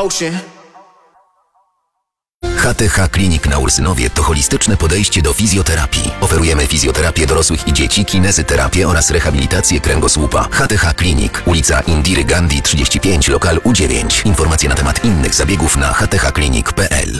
ocean. HTH Klinik na Ursynowie to holistyczne podejście do fizjoterapii. Oferujemy fizjoterapię dorosłych i dzieci, kinezyterapię oraz rehabilitację kręgosłupa. HTH Klinik, ulica Indiry Gandhi 35, lokal U9. Informacje na temat innych zabiegów na hthklinik.pl.